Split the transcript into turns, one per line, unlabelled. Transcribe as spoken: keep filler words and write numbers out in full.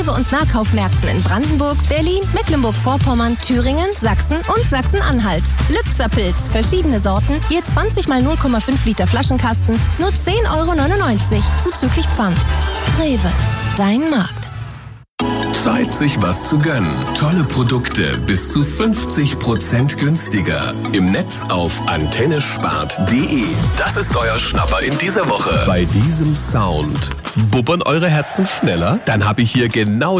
Rewe- und Nahkaufmärkten in Brandenburg, Berlin, Mecklenburg-Vorpommern, Thüringen, Sachsen und Sachsen-Anhalt. Lübzer Pilz, verschiedene Sorten, je zwanzig mal null Komma fünf Liter Flaschenkasten, nur zehn Euro neunundneunzig, zuzüglich Pfand. Rewe, dein Markt.
Zeit, sich was zu gönnen. Tolle Produkte bis zu fünfzig Prozent günstiger. Im Netz auf antennespart punkt de. Das ist euer Schnapper in dieser Woche. Bei diesem Sound. Bubbern eure Herzen schneller? Dann habe ich hier genau